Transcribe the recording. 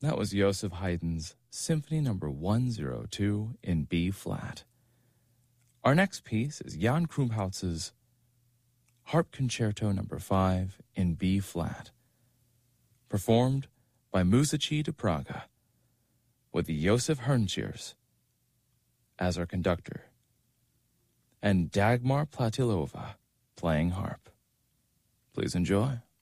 That was Joseph Haydn's Symphony No. 102 in B flat. Our next piece is Jan Krumhautz's Harp Concerto No. 5 in B flat, performed by Musici de Praga, with Josef Hrnčirs as our conductor, and Dagmar Platilova playing harp. Please enjoy.